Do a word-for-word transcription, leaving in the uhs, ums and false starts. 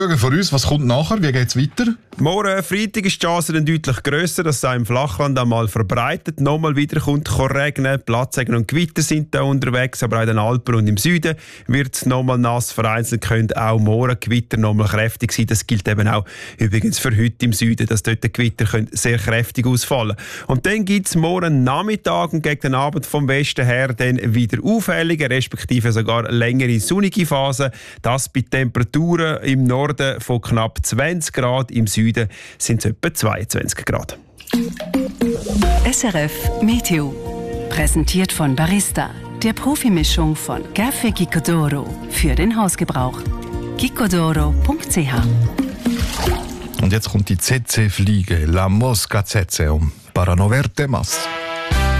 Von uns, was kommt nachher? Wie geht es weiter? Morgen Freitag ist die Chance dann deutlich grösser, dass es auch im Flachland einmal verbreitet nochmal wieder kommt, kann regnen. Platzregen und Gewitter sind da unterwegs, aber auch in den Alpen und im Süden wird es nochmal nass. Vereinzelt können auch morgen Gewitter nochmal kräftig sein. Das gilt eben auch übrigens für heute im Süden, dass dort die Gewitter können sehr kräftig ausfallen. Und dann gibt es morgen Nachmittag und gegen den Abend vom Westen her dann wieder auffällige, respektive sogar längere sonnige Phasen. Das bei Temperaturen im Norden von knapp zwanzig Grad, im Süden sind es etwa zweiundzwanzig Grad. S R F Meteo. Präsentiert von Barista, der Profimischung von Café Gicodoro für den Hausgebrauch. gicodoro punkt c h. Und jetzt kommt die Z C-Fliege, La Mosca Z C, um para no verte más.